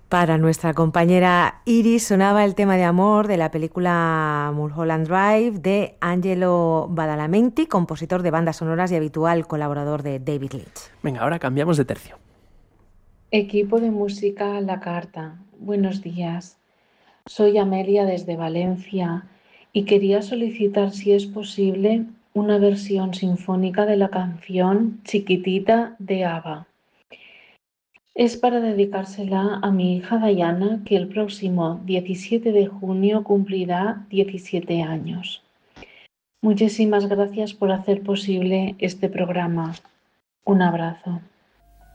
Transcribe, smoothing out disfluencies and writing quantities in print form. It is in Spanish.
Para nuestra compañera Iris sonaba el tema de amor de la película Mulholland Drive de Angelo Badalamenti, compositor de bandas sonoras y habitual colaborador de David Lynch. Venga, ahora cambiamos de tercio. Equipo de música La Carta. Buenos días. Soy Amelia desde Valencia y quería solicitar si es posible una versión sinfónica de la canción Chiquitita de ABBA. Es para dedicársela a mi hija Dayana, que el próximo 17 de junio cumplirá 17 años. Muchísimas gracias por hacer posible este programa. Un abrazo.